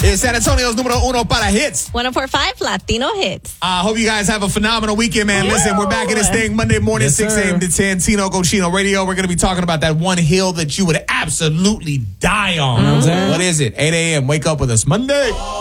It's San Antonio's numero uno para hits. 104.5 Latino Hits. I hope you guys have a phenomenal weekend, man. Listen, we're back in this thing Monday morning, Yes, 6 a.m. to 10, Tino Cochino Radio. We're going to be talking about that one hill that you would absolutely die on. What is it? 8 a.m. Wake up with us Monday.